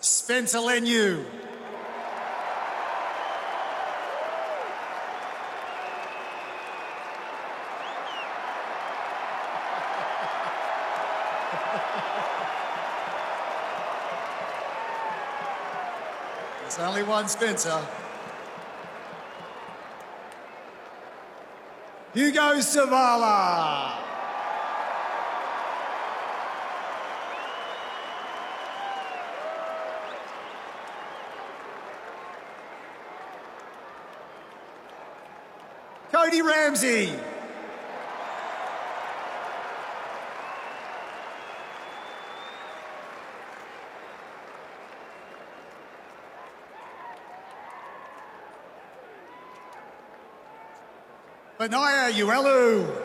Spencer Leniu. There's only one Spencer. Hugo Savala. Cody Ramsey. Benaya Uelu.